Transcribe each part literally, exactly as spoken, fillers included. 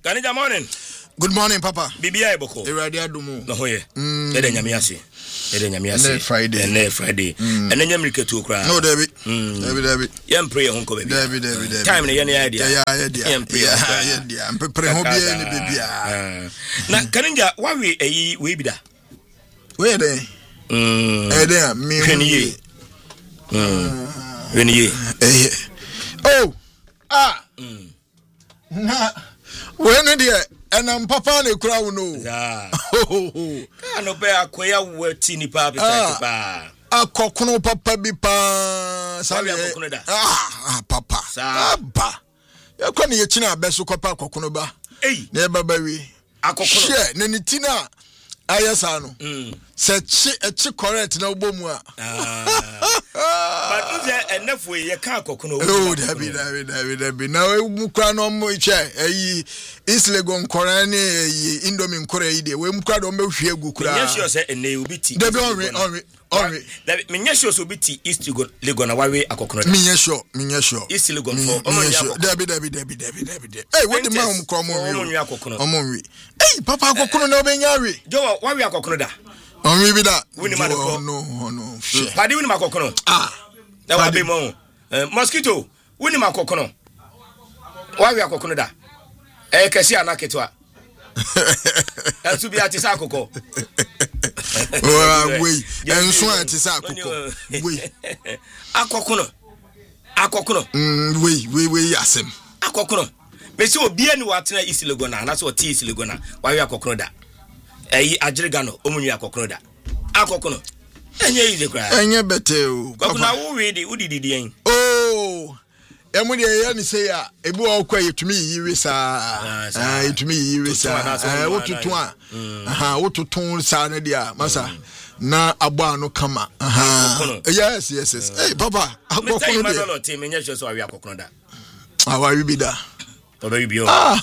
Kanija morning. Good morning, Papa. Bibia Boko. Eradi adumu. No hoye. Ede nyamiase. Ede nyamiase. Ene Friday. Ene Friday. Ene nyamrike tu kra. No, David. David, David. Yem pray honko baby. David, David, David. Time ne yene idea. Yeah, yeah, yeah. Yem pray. Yeah, yeah, yeah. Mpe pray ho bia ni bibia. Na Kanija wawe eyi we bida. We de. Mm. Ede mi. Hweniye. Mm. Hweniye. Eh. Oh. Ah. Mm. Na when dey enam papa na kura wo no. Ah. Ano be akoya wati ni pa appetite pa. Akokono papa bi pa. Sabe akokono da. Ah, papa. Aba. Ya kwa ne yechina abeso kopa akokono ba. Ei. Na baba wi. Akokono. She na ni tina ayesa no. Mm. Se chi echi correct na obomu a. Ah. But uze enough we ye ka akokono. Oh, David, David, David, David. Na we mu kra no mo che eyi Islegon korane eyi Indomie nkora yi de we mu kra do me hwe agu kra. Yes, you say ene ubiti. David onwe onwe onwe. David me yes you ubiti East Legon na wawe akokono. Me yes sure, me yes sure. East Legon for omo nya. David, David, David, David, David. Hey, what the man um kro mo wi. Omo nya akokono. Omo wi. Hey, papa akokono na obenya wi. Jo wawe akokono da. Onwe bi da. Wini ma ko. No, no. Shit. Padi wini ma akokono. Ah. Na wa be mo. Mosquito, wini ma akokono. Wawe akokono da. Eh kesi anaketwa. Ensu bi ati sa akoko. Oh, wait. Ensu ati sa akoko. Wait. Akokono. Akokono. Mm, wait, wait, wait, yasem. Akokono. Me se obi anu watena East Legon na na so ti East Legon na wawe akokono da. Eyi ajirigano omunyu akokono da. Akokono. Enye ize kwa. Enye bete o. Kokuna wo we di udididi en. Oh. Emu de ye ni say ya ebi wo kwa yetumi yiwe sa. Ah, yetumi yiwe sa. Eh, wotutu a. Aha, wotutu sa na dia masa. Na agba no kama. Aha. Yes, yes, yes. Hey, papa, akokono de. Me tell you team enye so awi akokono da. Awa wi bi da. Oba wi bi o. Ah.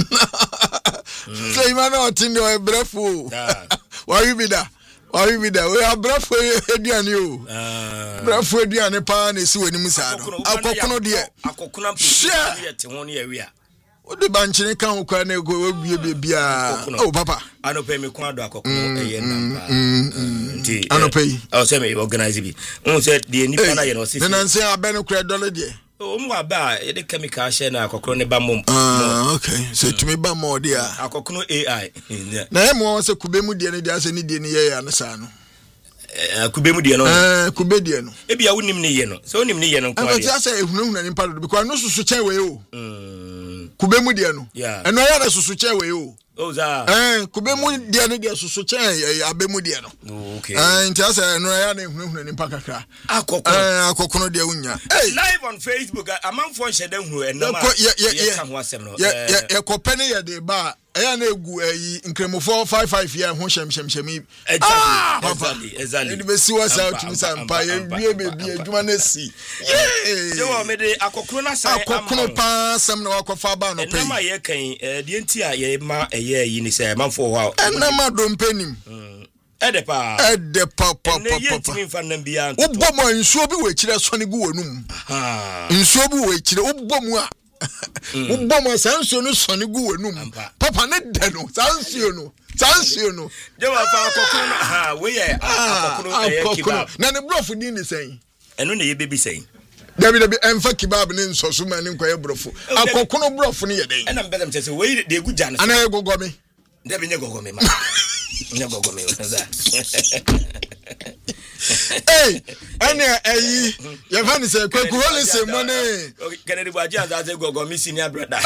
Say man o tin do e brefo. Ah. Wa wi bi da. Why be there? We are brafo ediane o. Ah. Brafo ediane pa na esi wani musa no. Akokono de. Akokono ampi ye te won ye wi a. O de banchine kan kwa na go bie bebia. Oh papa. Anope me kwa do akokono eye namba. Nti. Anope. O se me organize bi. Won se de nipa na ye no sisi. Na nse abenu kra dollar de. O mu aba ye de chemical share na akokono ne ba mom. Ah, okay. So to me ba mo de a. Akokono A I. Na emu won se kubemu de ne de ase ni de ne ye ya na sa no. Eh kubemu de no. Eh kube de no. E bia wonim ne ye no. So wonim ne ye no kwa. Aba ti ase ehunahuna ni pa do because no susu chen we o. Mm. Kubemu de no. Eno ya na susu chen we o. Oh za. Eh kubemu de ne de susu chen abemu de no. Okay. Eh nti ase eno ya na ehunahuna ni pa kakra. Akokono. Eh akokono de unya. Hey, live on Facebook amanfo nhede hu enama. Ye ka ho asem no. Ye ye kopene ye de ba eya na egu eyi nkremofo five five year ho shem shem shem. Exactly. Exactly. Ni be si wasa otumi sampa ye wie be bi adwuma na si. Yeah. Je wo me de akokono na sai akokono pa sam na wakofa ba no pe. Enama ye kan eh de nti a ye ma eye yi ni sai amanfo ho. Enama do mpenim. Edepa. Edepa papa papa. Ne yetimi mfa nam bia. Obomo nsuo bi we kire so ne gu wonum. Ah. Nsuo bi we kire obomo a. Obomo sansuo no so ne gu wonum. Papa ne de no sansuo no. Sansuo no. Je wa fa akokono ha we ye akokono e kebab. Na ne brofo din ni sen. Eno ne ye bebi sen. David David enfa kebab ne nsoso ma ne nkoye brofo. Akokono brofo ne ye den. Ena mbedam chese we de gu jane. Ana ye gogomi. David nye gogomi ma. Nye gogomi za. Hey, ana ayi ye fa ni se kwaku holi se money. Kennedy Bwaji as as gogomi senior brother.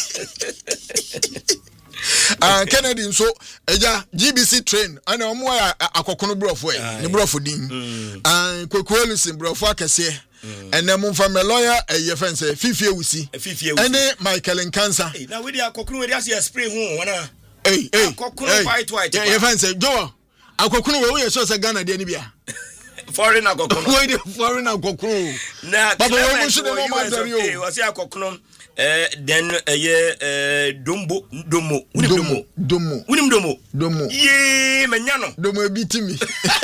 Ah Kennedy nso eja G B C train ana omo akokono brofo e ni brofo din. Ah kwaku holi se brofo akese. Ene mo fa me lawyer e ye fen se fifie wusi. Fifie wusi. Ene Michael Nkansa. Hey, na we dey akokono we dey say spray hu wana. Hey, hey. Akokono white white. Ye fen se Joe. Akokono we we so se Ghana de ni bia. Foreign akokono. We dey foreign akokono. Na Baba we mo so de mo ma dari o. Eh, wasi akokono eh then eh eh dombo domo. Unim domo. Domo. Unim domo. Domo. Ye menya no. Domo bitimi.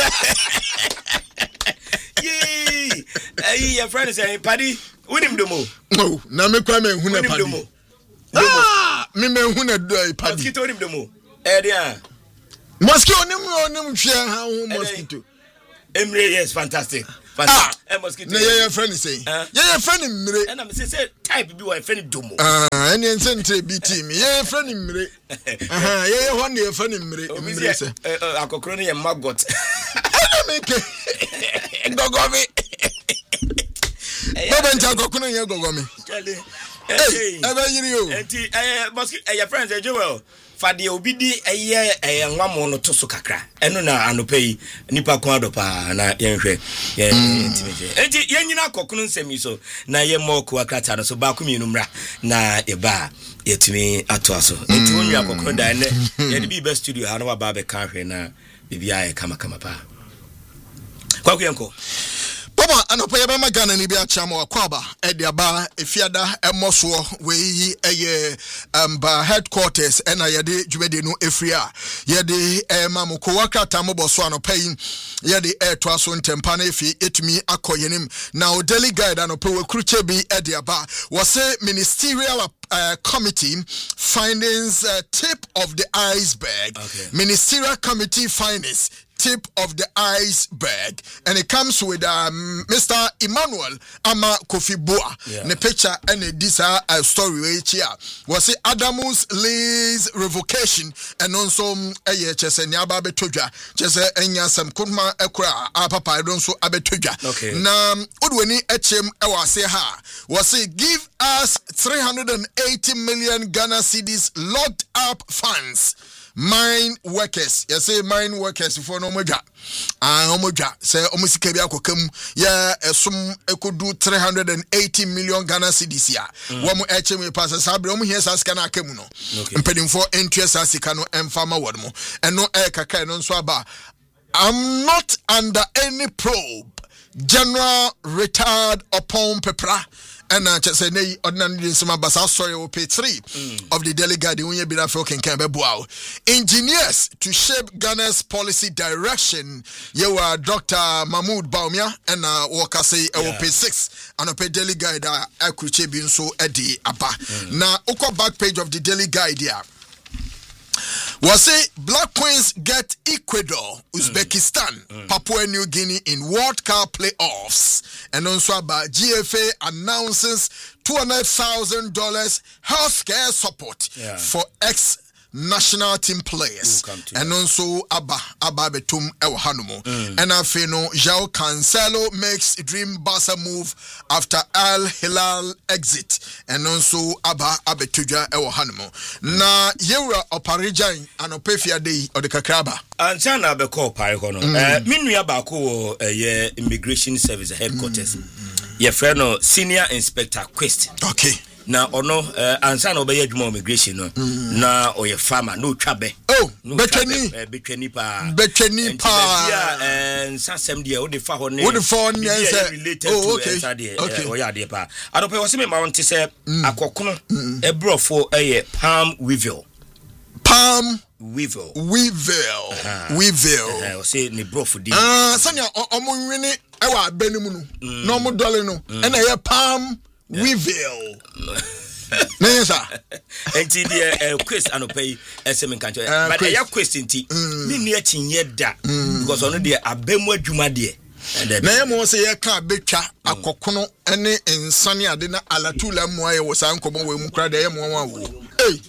Ye. Eh your friend say paddy unim domo. No, na me kwa me hu na paddy. Domo. Ah, me me hu na do padi mosquito nim demo eh dia mosquito nim nim hwe ha hu mosquito emre yes fantastic fantastic eh mosquito na ye friend say ye ye friend mre and am say say type bi wa friend domo ah eni ensentre bi team ye friend mre aha ye ye hon ye friend mre mre say akokoro ne ye maggot make gogomi baba nta akokoro ye gogomi eh aba yiri o enti eh mosquito eh friends eh Joel fade obi di eye eye nwamo no to so kakra eno na anopai nipa kon adopa na yenhwe ye enti enti yenyina akokunu nsemi so na ye moko akrata no so ba ko mienu mra na e ba yetumi ato aso enti wonu akokunu da ne ye bi be studio ha no ba ba be ka hwe na bibia ye kama kama pa kwa kuyenko Baba anopa ye bema Ghana ni bia chama kwaba e dia ba efiada emoso we eye amba headquarters ena ye de dwumede no efria ye de mamoko wakata moboso anopa yi ye de e to aso ntempa na efi etumi akoyenim na o daily guide anopa we kruche bi e dia ba wo say ministerial Uh, committee findings uh, tip of the iceberg. Okay. Ministerial committee findings tip of the iceberg, and it comes with um, Mister Emmanuel Ama Kofi Boa. Yeah. The picture and this uh, story right here was it Adamus Lee's revocation and also a year chese nyaba betoja chese enya sam kunma ekra apapa I don't so abetoja. Okay. Na udweni echem ewa se ha was it give us three hundred eighty million Ghana cedis locked up funds. Mine workers, you say mine workers for no moja. Ah, omoja say omusika bi akokam ya esum ekodu three hundred eighty million Ghana cedis ya. Wo mo eche me pass sabre omu hia sasika na akamu no. Mpedin for interest sasika no emfama word mo. Eno e kaka no nso aba. I'm not under any probe. General retired upon pepra. And I just say, nay, ordinary some basa story will pay three mm. of the delegate when you be that fucking can be wow. Engineers to shape Ghana's policy direction. You are Doctor Mahmoud Baumia and uh Walker say I will pay six and I pay daily guide uh Akuche bin so Eddie Abba. Now Oko back page of the daily guide here. Was say Black Queens get Ecuador, Uzbekistan, mm. Papua New Guinea in World Cup playoffs, and also about G F A announces two hundred thousand dollars healthcare support yeah. for ex national team players, and also Abba Abba Betum El Hanumo, and Afeno João Cancelo makes dream Barca move after Al Hilal exit, and also Abba Abetuja El Hanumo. Na Yura Oparijan and Opefia Day or the Kakraba. And China be called Paricono. Minua Bako, a immigration service headquarters. Your friend, Senior Inspector Quest. Okay. Na ono uh, ansa na obeye adwuma immigration no mm. na oye farmer no twabe oh no betweni betweni pa betweni pa eh nsa sem de o de fa ho ne o de fa ne related oh, okay. to de okay. uh, oya de pa adope wo se me ma won te se akokono e brofo eye palm weevil palm weevil weevil uh-huh. weevil eh uh, say ni brofo di ah sanya omo nwini e wa abanimu no na omo dole no e na ye palm weevil. Nessa. Enti the quest anopai esem kancho. But e ya question ti. Me nua chinye da because ono de abemu adwuma de. Na ye mo se ye ka betwa akokono ene nsane ade na alatula mu aye wo san komo we mu kra de ye mo wa wo. Eh.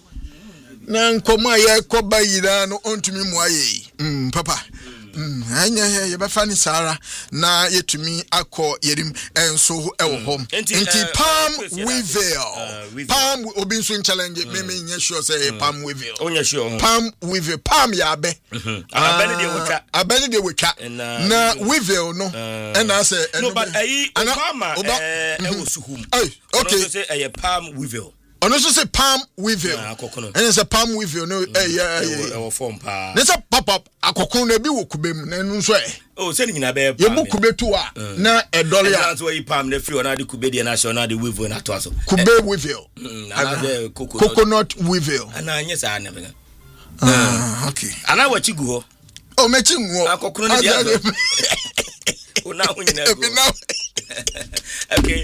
Na nkomo aye koba yira no ontumi mu aye. Mm papa. Mm anya ye be fa ni sara na yetumi akọ yerim enso ewo hom enti palm weevil palm obi nso challenge me me nya sure say palm weevil onya sure palm weevil palm ya be abani de wotwa abani de wotwa na weevil no and I say no but ayi palm eh ewo suhum okay say eh palm weevil ono so say palm weevil and it's a palm weevil no eh yeah yeah form pa let's pop up akokon na bi wo kubem na nu so eh oh say nyina be ye bu kubetu a na e dole ya so yi palm na free na de kubedi na so na de weevil na to aso kube weevil na coconut weevil ana anya sa na be ah okay ana wachi gu ho o mechi nwo akokon na dia ona ho nyina gu Okay.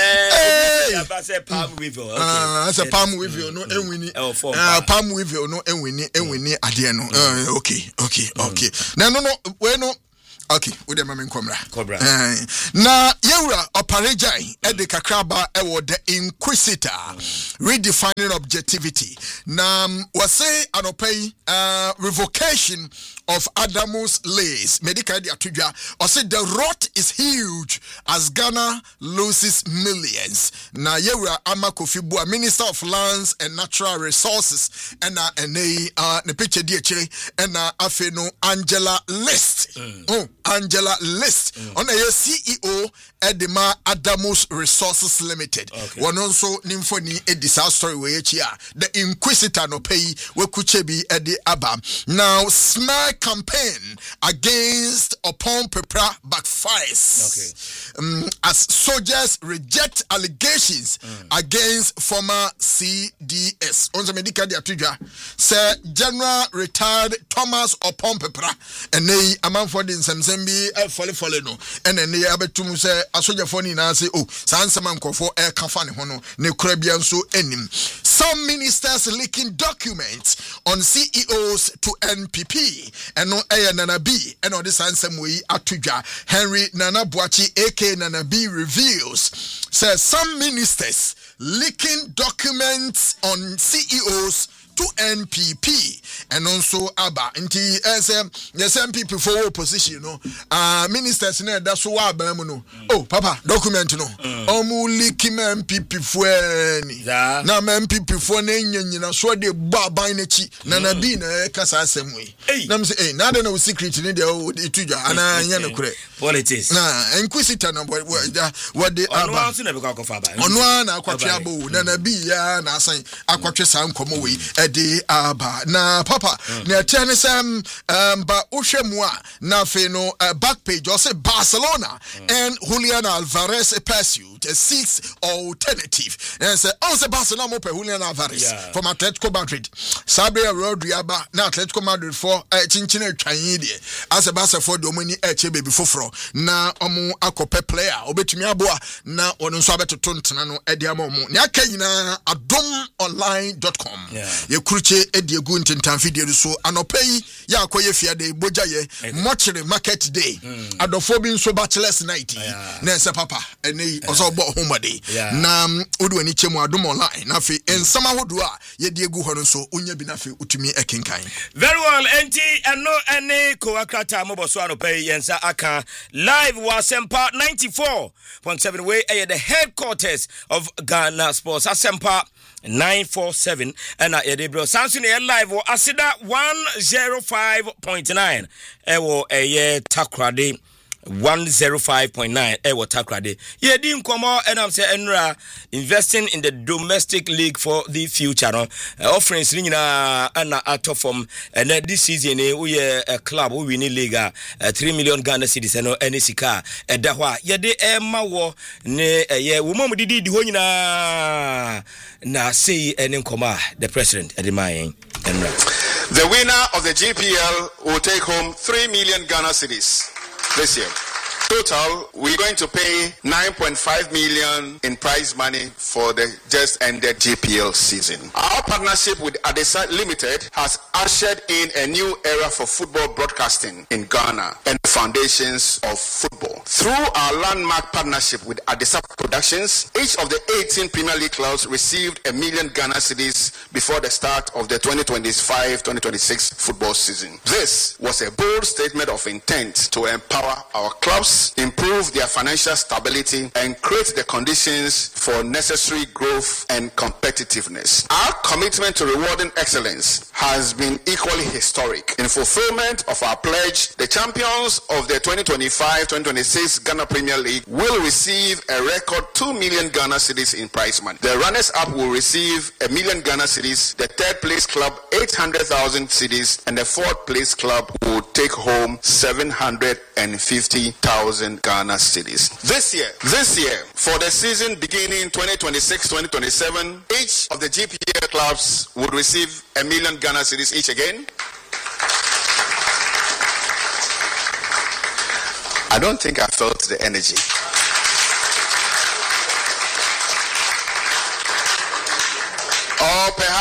Eh, I say palm weevil. Okay. Ah, I say palm weevil no enwini. Ah, palm weevil no enwini enwini ade no. Okay, okay, okay. Na no no we no okay, we dem me nkomra. Cobra. Eh, na yewura oparejai e de kakraba e wo the Inquisitor redefining objectivity. Na we say anopai uh revocation of Adamus Lays medical diatudwa or say the rot is huge as Ghana loses millions. Na yewura Amakofibua, Minister of Lands and Natural Resources, and na ene uh the picture di chire and na afeno Angela List. Mm. Oh, Angela List mm. on a C E O Edema Adamus Resources Limited. Okay. One also nimfoni a disaster way here. The Inquisitor no pay we kuchebi edi aba. Now smear campaign against Upon Pepra backfires. Okay. Um, as soldiers reject allegations mm. against former C D S. On the medical diatudra, Sir General retired Thomas Upon Pepra and they among for the Samsembi folly folly no and then they abetum say a soldier for ni na say oh sansaman for air kafani hono ne Caribbean so enim. Some ministers leaking documents on C E Os to N P P and no A Nana B and on this answer way atudwa Henry Nana Boachi aka Nana B reveals says some ministers leaking documents on C E Os to N P P and also Abba nti as yes M P P for opposition no uh ministers na da so wa ba mu no oh papa document no omu leak M P P for ni na M P P for na nyanyina so de baba na chi na na bi na kasa asem we na me say eh na da na secret ni de o itudwa ana nya na kure politics na Inquisitor na what the Abba ono na be kwa kofa ba ono na akwatwe abo na na bi ya na asan akwatwe sa nkomo we de aba na papa na tene sam um ba ohwemu a na fe no uh, back page or say Barcelona mm. and Julian Alvarez pursued a sixth alternative and say oh say Barcelona mo pe Julian Alvarez yeah. from Atletico Madrid Sabria Rodriaba na Atletico Madrid for uh, chinchine atwan de as a Barca for domini eche baby foforo na omo akope player obetumi aboa na ono nso abetoto ntena no e dia mo na aka nyina adom online dot com yeah. Kuruche ediegu ntentan video so anopai ya akoye fiade boja ye mochire market day mm. adofo bi nso bachelor's night yeah. na se papa eni oso bo homade na odu ani chemu adom online na fe ensama hodo a ye diegu ho nso onya bi na fe utumi ekenkan very well enti eno ene ko akrata mo boso anopai yensa aka live was Asempa ninety-four point seven way at the headquarters of Ghana Sports Asempa nine forty-seven and at the bro Samson air live or Asida one oh five point nine ewo eye takrade one oh five point nine ewo takrade ye di nkomo and I'm say enra investing in the domestic league for the future no uh, offerings ni nyina ana ato from and uh, this season eh we a club we win league uh, three million Ghana cedis no any sika e da ho a ye de e ma wo ne ye wo mom didi di ho nyina na say any nkomo the president Edimayen enra the winner of the G P L will take home three million Ghana cedis this year. Total, we're going to pay nine point five million in prize money for the just ended G P L season. Our partnership with Adesa Limited has ushered in a new era for football broadcasting in Ghana and the foundations of football. Through our landmark partnership with Adesa Productions, each of the eighteen Premier League clubs received a million Ghana cedis before the start of the twenty twenty-five twenty twenty-six football season. This was a bold statement of intent to empower our clubs, improve their financial stability, and create the conditions for necessary growth and competitiveness. Our commitment to rewarding excellence has been equally historic. In fulfillment of our pledge, the champions of the twenty twenty-five twenty twenty-six Ghana Premier League will receive a record two million Ghana cedis in prize money. The runners-up will receive a million Ghana cedis, the third place club eight hundred thousand cedis, and the fourth place club will take home seven hundred fifty thousand Ghana cedis. This year, this year, for the season beginning twenty twenty-six twenty twenty-seven, each of the G P L clubs would receive a million Ghana cedis each again. I don't think I felt the energy.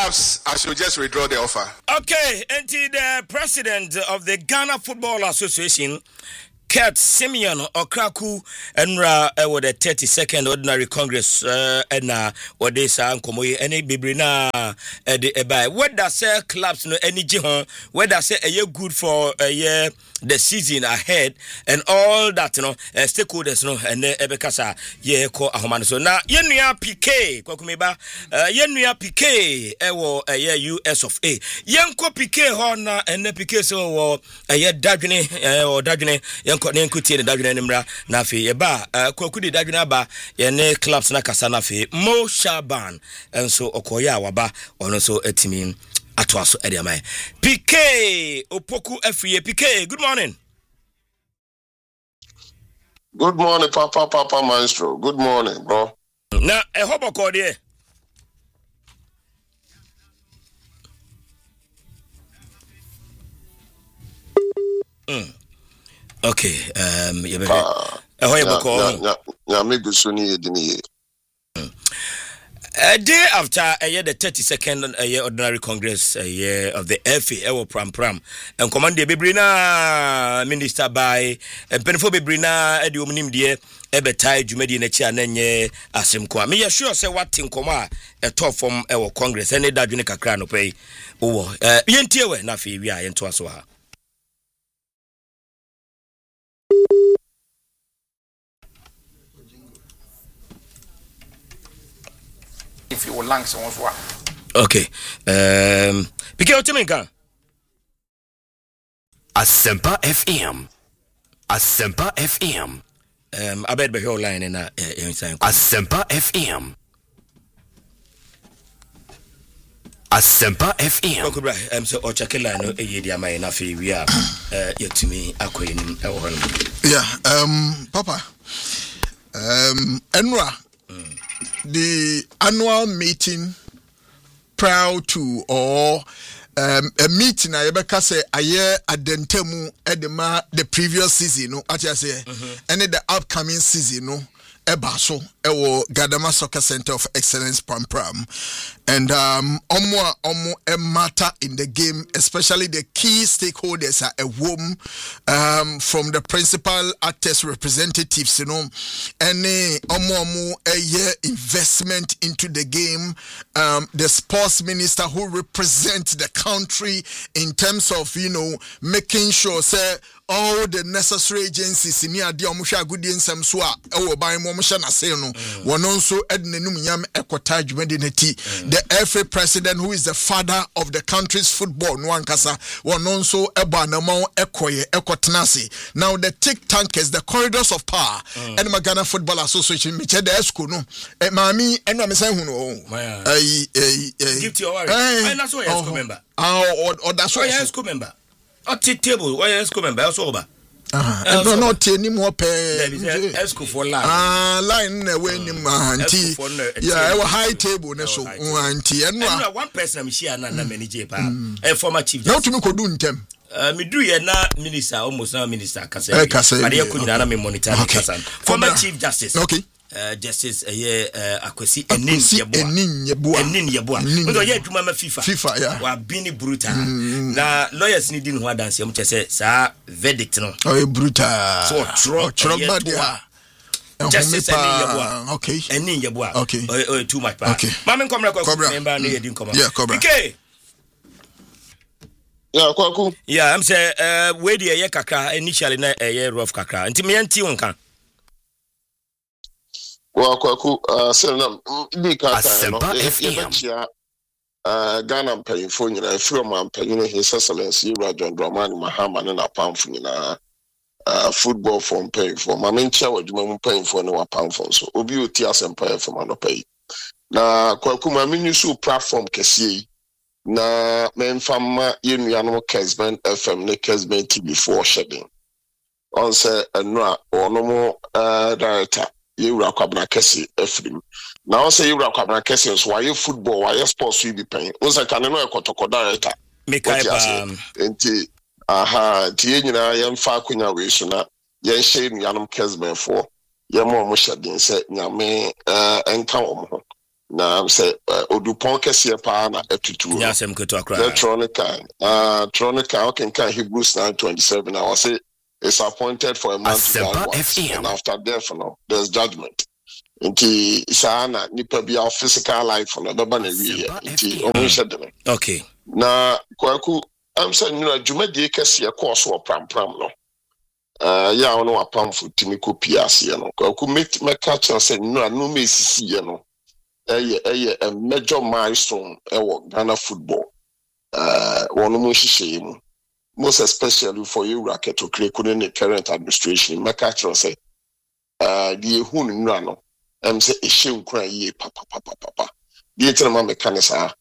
perhaps I should just withdraw the offer. Okay, and the president of the Ghana Football Association, Kurt Simeon Okraku, and uh, with the thirty-second Ordinary Congress, uh, and uh, what they say, Ankomoy, any Bibrina, uh, the Eba. What does say clubs no any jihon? What does say a year good for a year, the season ahead, and all that, you know, uh, stakeholders, no, and the Ebekasa, yeah, call Ahoman. So now, Yenuya P K, Kokumeba, uh, Yenuya P K, ewo a year U S of A. Yanko P K Horna, and the P K so, a year Dagune, or Dagune, Yanko. Nenkuti ne dadwena nimra na fe ye ba kokudi dadwena ba ye ne clubs na kasa na fe Mo Shaban enso okoya waba ono so etimi atwaso ede mai P K Opoku Afriye P K good morning. Good morning papa papa maestro, good morning bro. Na e hoboko de mm okay, um, you better. A day after a year, the thirty-second a year Ordinary Congress a year of the F A, Ewo Pram Pram, and Command the Bibrina Minister by and Penfo Bibrina Edium dear Ebetai Jumedi Necha Nenye Asimqua. Me sure say what in Koma a top from our Congress and a Dajunica Crano pay. Oh, uh, Yentiwe Nafi, we are into us. If you will lang so on. Okay. Um Pike Otemenka. Asempa F M. Asempa F M. Um I bet be your line in a inside. Asempa F M. Asempa F M. Okay, right. I'm so Ochakela no e dia mai na fe wi a eh yetumi akoyinim e wo no. Yeah, um papa. Um Enra mm. The annual meeting prior to or um, a meeting I ever say a year at Dentemu edema the previous season no I say mm-hmm. and the upcoming season no Ebaso ewo Gadama Soccer Center of Excellence Pram Pram and um omo omo a matter in the game, especially the key stakeholders are a womb um from the principal actors representatives, you know, any omo omo a year investment into the game, um the sports minister who represents the country in terms of, you know, making sure say all the necessary agencies in here the omusha good in some so e by momusha na say no one also ednenum yam ekotage medinati the F A president who is the father of the country's football no ankasa one also eba na ma ekoye ekotnase. Now the tick tankers, the corridors of power mm. and Ghana Football Association me che the esco no e mami eno me say hu no eh eh give to your worry and that's why esco member ah or that's why esco member at table why esco member also over ah no no tie ni mo pe esco for line ah line na we ni anti yeah e high table na so anti eno one person am share na na manager pa e former chief na tumi kodu ntem me do ye na minister almost na minister kasa but ye kunyina na me monitor kasa former chief justice okay Uh, justice eh uh, akwesi enin yeboa enin yeboa enin yeboa because ye adwuma ma FIFA FIFA yeah wa bini brutal mm. na lawyers ni din ho adanse am chese sa verdict no oh brutal so tro tro badia justice enin yeboa okay enin yeboa okay oh, oh, too much pa okay mama komra kwa member no ye din koma yeah cobra okay yeah kwaku yeah am say uh we dey ye kakra initially na ye rough kakra nti me anti wonka Well, kwaku uh senam di ka ta no F M. uh Ghana paying for you know from am paying his excellency John Dramani Mahama na pam for na uh football from paying for my main chair with my paying for no pam for so obi oti asempa for no pay na kwaku ma menu so platform kesi na men fama yenuano Kesben F M ne Kesben T V four shedding on say enra onomo uh director Yura Kwabna Kesi Efrim. Now say Yura Kwabna Kesi so why football, why sports we be paying. Once can no ekotoko director. Make I enti aha tie nyina yem fa kunya we so na yen share nuanom Kesben for yem mo mo hyeden say nyame eh enka wo ho. na say odupon kese pa na etutu ya sem keto akra electronica uh electronica okay kan Hebrews nine twenty-seven I was say it's appointed for a man to die once, and after death no there's judgment. Nti sana nipa bia physical life no baba na wi nti omo shede okay na kwaku am say nyina dwumadi kese course wo pram pram no uh ya ono apam futimi kopi ase no kwaku make catch say nyina no me sisi ye no eye eye a major milestone e wo Ghana football uh wono mo hihye mu most especially for you racket to create the current administration make catch say uh the ehun nyina no am say e hye nkran ye papa papa papa the eternal mechanism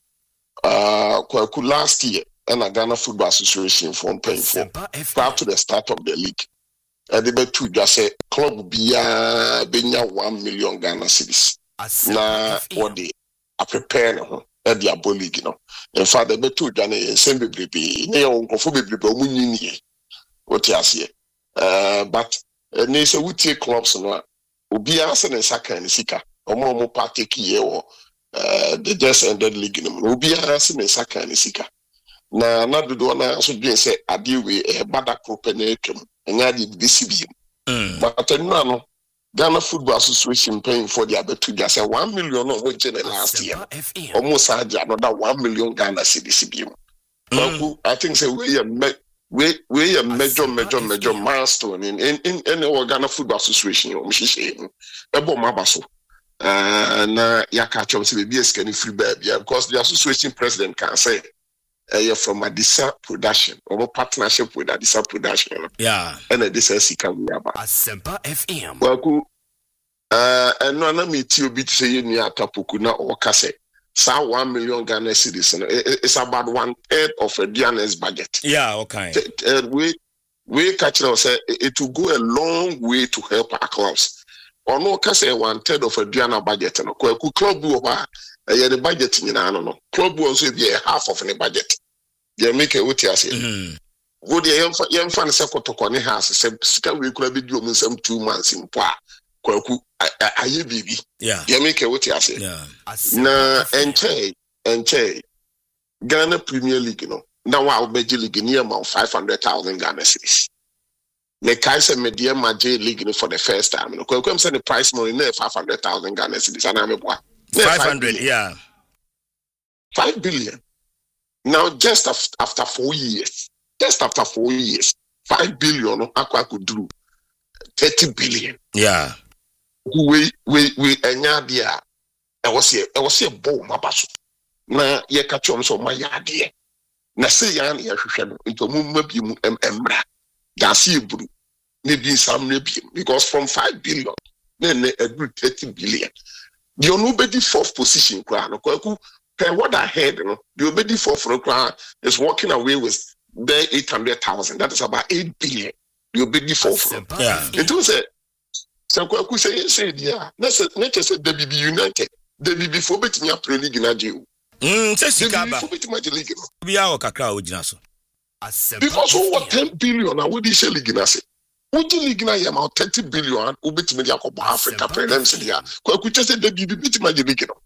uh kwaku last year and a Ghana Football Association from paying for prior to the start of the league. And they bet to just say club be a benya one million Ghana cedis. Na what they are preparing at the Abo League, you know. In fact, they bet to Ghana and send baby, they are unconformable, but we need what you say. Uh, but they say we take clubs no be answer in Saka and Sika, or more party key or uh, the just ended league. No be answer in Saka and Sika. Na na do na so bien say ade we e bada propenetum enya di bcb but no no Ghana Football Association paying for the abetu just say one million no mo gene last year almost another one million Ghana cedis. mm. I think say we we we a major major major milestone in in in any Ghana Football Association o mhihye e bo mabaso uh na yakacho say be skani free baby because the association president can say Uh, from Adisa Production, or partnership with Adisa Production. Yeah. And Adisa Sika Waba. Asempa F M. Well, uh, and no, I mean, to be saying near Tapukuna or Kase. So one million Ghana cedis. It's about one third of a Diana's budget. Yeah, okay. Uh, we we catch us say it will go a long way to help our clubs. Or no, Kase one third of a Diana budget. And a club over. Uh, the budget in no club will also be a half of the budget. They make a what you say. Go the young fan second to Connie House, second we could be doing some two months in Pa. Kwaku, I baby. Yeah, they make a what you say. Yeah, na enche enche Ghana Premier League, you know. Now I'll be league near about five hundred thousand Ghana cedis. The Kaiser Media Major League for the first time. You know, say the price money near five hundred thousand Ghana cedis, and I'm a boy. Five hundred, yeah. Five billion. Now, just after, after four years, just after four years, five billion Aqua could do thirty billion. Yeah. We we we enyadia. I was here. I was here. Boom, mabaso. Na ye kachom so my yadie. Na say yan ye hwehwe into mu mabi mu embra. Dasi ebru. Ne bi sam ne bi because from five billion, then a good thirty billion. The nobody fourth position crown. What I heard, you know, the nobody fourth crown is walking away with the eight hundred thousand. That is about eight billion. The nobody fourth. Yeah. It was a so Kwaku say say yeah. Let's let's say the B B United. The B B for betting your pre league in Nigeria. Hmm. Say Sikaba. For betting my league. Be our kakra ojinaso. Because what ten billion? I would say league na say. Uji league na yam out thirty billion ubiti media ko Africa prelims dia. Kwa kucha say the bit my league no.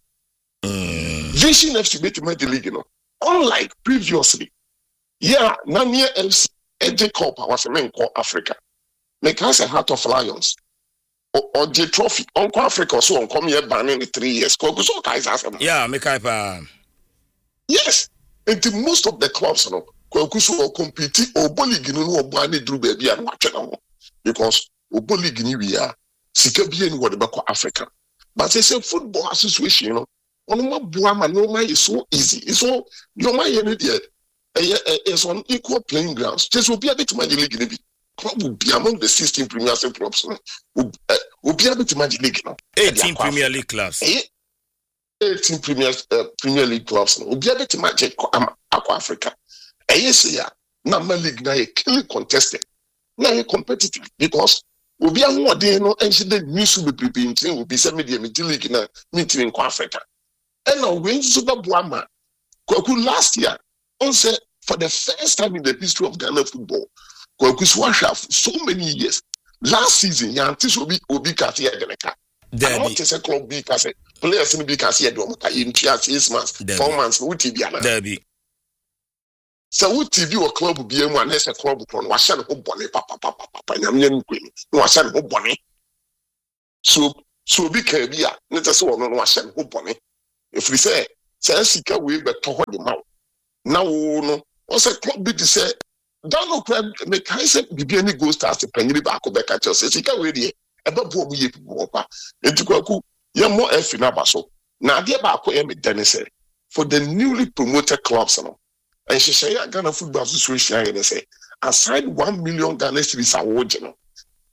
Vision F C bit my league no. Unlike previously. Yeah, na near F C J Cup was a main call Africa. Make us a Heart of Lions. Or, or J Trophy. Uncle Africa so on come here banning in three years. Kwa kuso guys as yeah, make up uh... yes. And the most of the clubs no. Kwa kuso compete or league no bani drew baby and watch it. Because Obo League ni we are sika bi any what about Africa. But it's a football association, you know. Onuma buama no man is so easy. It's so your man here it's on equal playing grounds. Just will be a bit to Magic League maybe. Club will be among the sixteen Premier League clubs. Will be a bit to Magic League now. eighteen Premier League clubs. eighteen Premier uh, Premier League clubs. Will be a bit to Magic Aqua Africa. And yes, yeah. Now my league now is clearly contested. Now competitive because we be more day no and the news will be preparing will be some media league na meeting in Africa. And now when Super Buama Kwaku last year on say for the first time in the history of Ghana football, Kwaku Swashaf so many years. Last season, Yantis will be Obi Katia Geneka. I want to say club B can say players in B can see a dom in six months, four months, who T V and Derby. So who T V or club B M one as a club from Washan who bonnet, papa, papa, papa, and queen, Washan who bonnet. So, so be Caribbean, let us all know Washan who bonnet. If we say, Sika we but to hold them out. Now, no, what's a club B to say, don't know crab, make I say, be any ghost as a penny back or back at your Sika really. About what we papa into Kwaku, you're more F in Abaso. Now, dear Bako, I'm Dennis for the newly promoted clubs. And she say, I Ghana Football Association, and say, aside one million Ghana cities award, you know.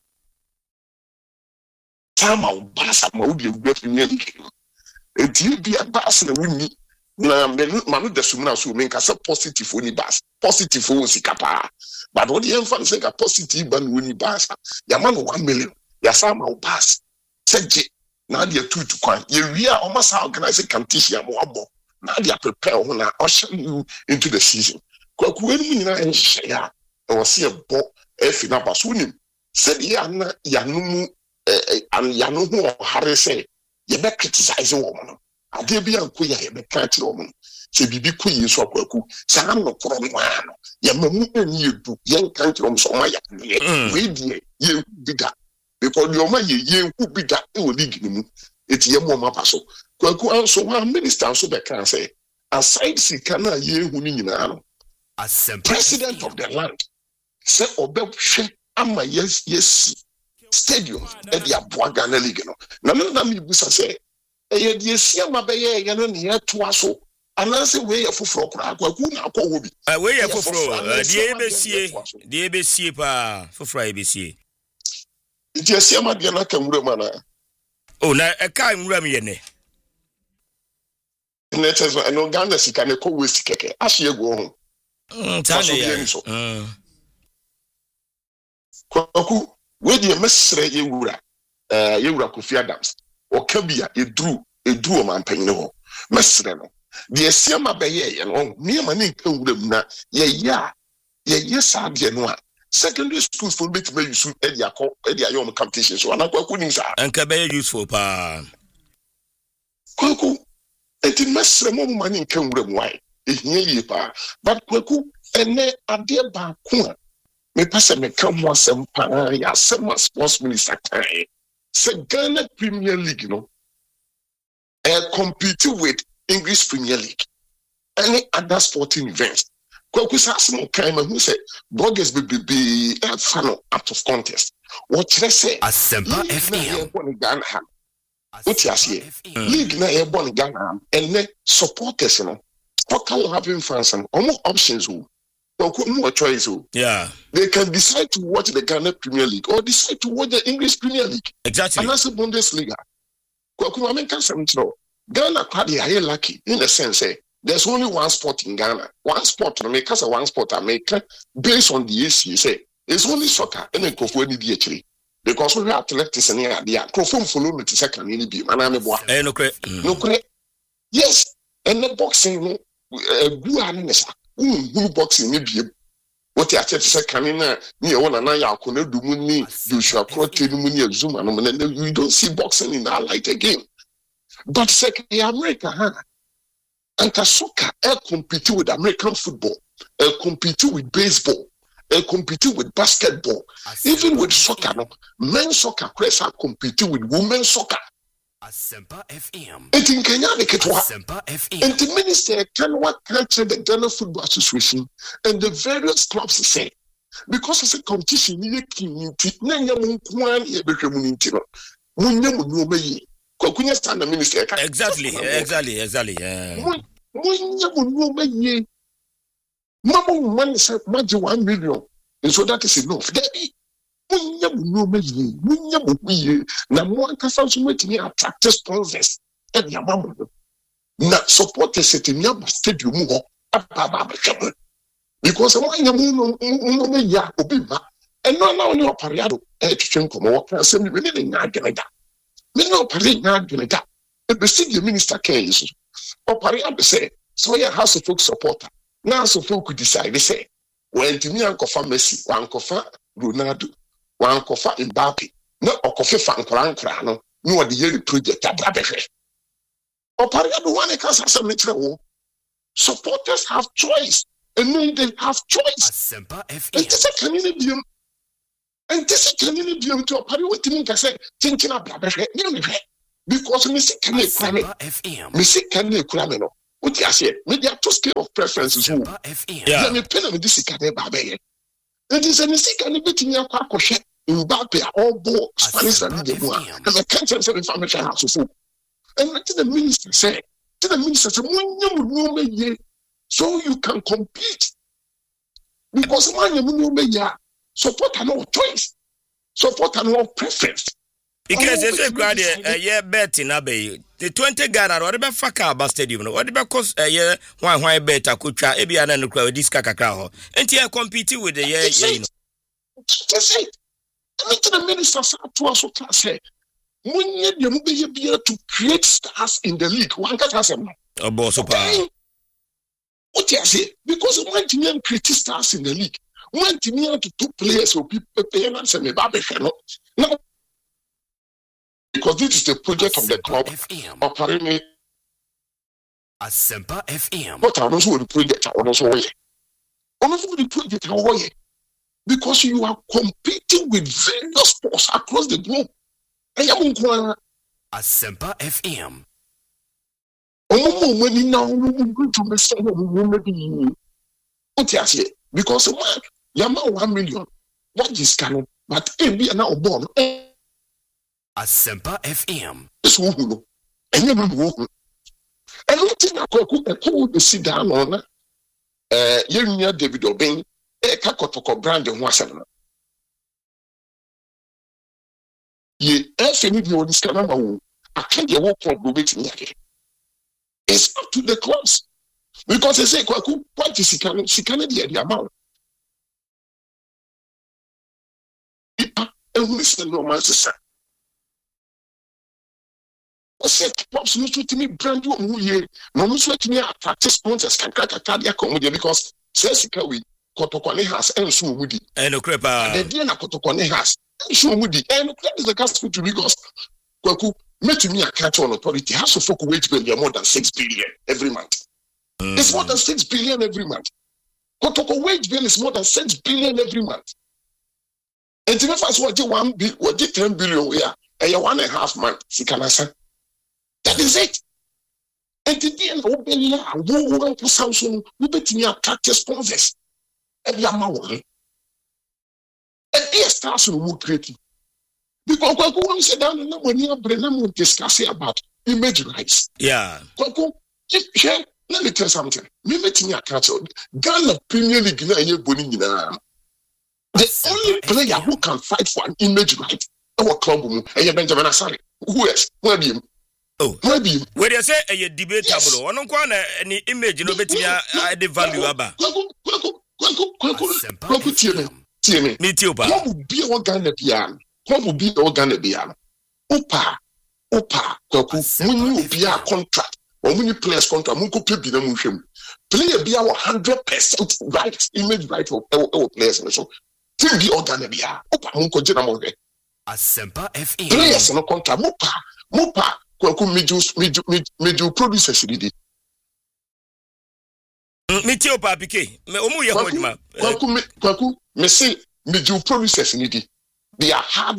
Time out, Bass, I'm going to be a Premier League. And you be a Bass and win me. Now, Manu de Sumina will make us a positive only Bass, positive for Sikapa. But what the infant say a positive but winning Bass, Yaman one million. Yasama will pass. Said now they are two to one. You are almost organizing competition. Now they are prepared when I usher you into the season. When we are in Shaya, I was see a ball F in Abasunim. Said Yana Yanu and Yanu or Harry say, you may criticize a woman. I dare be a queer, a country woman. Say, be queen, so Kwaku, Sam no from one. Yamu and you do young country on some way. Wait, you did that. Because your money, you could be that you will league him. It's your mama paso. Kwaku so one minister so that can say, aside Sikana, ye who mean president of the land, say, Obel, Ama, yes, yes, stadium at the Abuagana League. No, no, no, no, say, eh, yes, Yamabe, Yanan, here to us. And I say, way of Fufro, Kwaku, now, a way of Fufro, the A B C, the A B C, pa, Fufra A B C. It is Yama Diana Kamurana. Oh, now a kind Ramiene. Net as an organ as you can call with Keke. As you go home. Kwaku, where the mestre Yura, Yura Kofi Adams, or Kabia, a drew, a drew a man paying no. Mestre, the Siama Baye, and on near Manin Kumna, ye ya, ye yes, I did not. Secondary schools for make me use Edia Edia Yom competition. So I'm not going to and Kabe useful pa. Kwaku, it is Master Money in Cambridge. Why? It's nearly pa. But Kwaku, and then a dear Bakuna. Me pass me come once and pa, ya summer sports minister. Say Ghana Premier League, you know, and compete with English Premier League. Any other sporting events. Kwaku Sassimo came and who said, Bogus be be a fan out of contest. What should I say? Asempa F M. What you say? League na e born Ghana and then supporters, you know. What can having fans and more options who more choice who yeah. They can decide to watch the Ghana Premier League or decide to watch the English Premier League. Exactly. And that's the Bundesliga. Kwaku I mean can some Ghana quite are lucky in the sense eh. There's only one sport in Ghana. One sport, I make us a one sport I make based on the issue. You say it's only soccer and then Kofu D H D because we have athletics and here they are Kofu follow me to second really be man I'm a boy. No correct. No correct. Yes, and the boxing uh blue harness. Who boxing maybe what you are second in near one and I could do money, Joshua Crote money Zoom and you don't see boxing in our light again. But second America, huh? And soccer, I compete with American football, I compete with baseball, I compete with basketball, even with soccer. No, men's soccer, press are competing with women's soccer. Asempa F M. And in Kenya, they get what? Asempa F M. And the minister can what country the Ghana Football Association and the various clubs say because it's a competition. You can't Exactly, exactly, exactly. Yeah. Mama man said one million. And so that is enough. Now one can make me attract sponsors and your mama. Now support the city near stadium because I want ya obima and no now no pariado eh to come work and send me in Canada. Me no pari na Canada. The city minister case or pariado say so your house of folk supporter. Now so folk could decide they say when to me uncle Messi, one cofa Ronaldo, one cofa Mbappe, no or coffee fan cran crano. no one the year project at Abehe. Or Pariado one can say supporters have choice, and then they have choice. And this is community. And this is community to a Pari with me can say, thinking of Abehe, because we see can crame. We see can crame. What you say? Maybe a two scale of preferences. Yeah, me pen with this can Babe. It is a mistake and a bit in your quack in Mbappe, all ball, Spanish and the one. And I can't say information house of food. And what did the minister say? To the minister, so you can compete. Because one you support and no choice, support and no preference. Because it's a grad a year betting abbey. The twenty Ghana or the Fakaba Stadium, or the because a year one why better could try a bian and crowd this cacao. And here competing with the year. That's it. I mean, to the minister to us say, when you be able to create stars in the league, one can have them. Oh, boss, what you say? Because one team create stars in the league, one team to two players who people pay and say, no. Because this is the project of the club operating Asempa F M. But I also the project I also way. Also the project I way. Because you are competing with various sports across the globe. And you are Asempa F M. Oh, when you now going to be saying what you say? Because one, you are one million. What is canon? But if you are now born. Asempa F M. This woman, and you know, and nothing I could could sit down on. Uh, you near David Obeng, a Kakotoko brand and Wasana. Ye, if any of you this kind of I can't get walk from the waiting here. It's up to the clubs because they say, Kwaku, what is he? She can't get the amount. And listen, no man, sister. Said pops no to me brand new year. No no to me attract sponsors can crack a cardiac comedy because says we Kotokwane has and so woody. And no crepa. The dear Kotokwane has and so woody. And that is the gospel to because Kwaku met me a catch on authority has to folk wage bill more than six billion every month. Mm. It's more than six billion every month. Kotoko wage bill is more than six billion every month. And to first what you one bill what did ten billion we are a one and a half month. Sikanasa. That is it. And the day of Obelia, who went to Samsung, we bet me a practice sponsors. And we are my one. And they start to create. Because when we sit down and when you are Brennan discussing about image rights. Yeah. Let me tell you something. Me meeting a catcher. Ghana Premier League na ye boni nyina. The only player who can fight for an image right our club and Benjamin Asare. Who else? Where be him? Oh, maybe where you say a debatable one on any image no better the value about. Me too, pa. What would be organ the piano? What would be organ the piano? Opa, Opa, when you be a contract or when you play a contract, Munko pay the motion. Play a be our hundred percent right image right of our players and so. Till be organ the piano. Opa, Munko Jenamore. Asempa F M. Players no contract. Mopa, Mopa. Kwaku major major major producers did it. Me too, Papike. Me omu ye hodma. Kwaku me kwaku me say major producers did it. They are hard.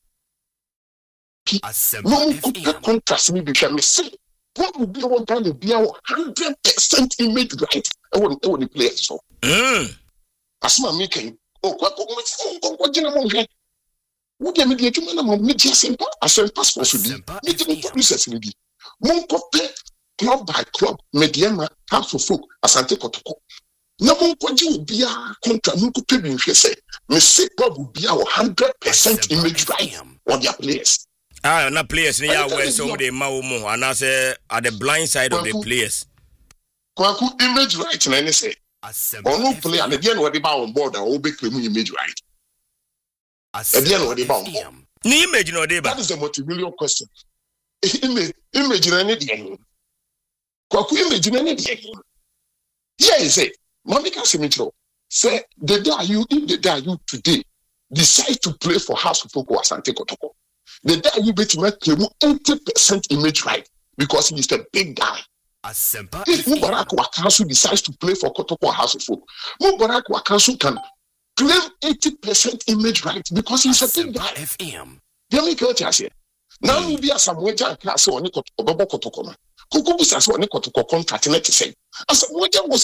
No contrast me because me say what would be one time to be our hundred percent image right. I want I want the players so. Hmm. Asma making. Oh kwaku me say kwaku jina mo. Who get me the human of media simple as a passport should be. Media producers will be. Monko pay club by club, mediana, half of folk, Asante Kotoko. No one will be a contract, Monko pay me, say, me say club will be our hundred percent image right on their players. Ah, not players, near where some of the Maumo, and I say at the blind side of the players. Kwaku image right, and I say, or no player, and again, what about on board, I will be claiming image right. Again, what about ni image no deba? That is the multi-million question. Image, image na anything. Kwaku image na anything. Yeah, he say, Monica Simitro, say the day you, if the day you today decide to play for House of Folk or Asante Kotoko, The guy you bet me claim eighty percent image right because he's the big guy. Asempa If Mubarak Wakasu decides to play for Kotoko House of Folk, Mubarak Wakasu can claim eighty percent image right because he's a big guy. F M. They make out here. Now you be a Samuel class on Kotoko Kotoko. Kukubu says one Kotoko contract net to say. As Samuel was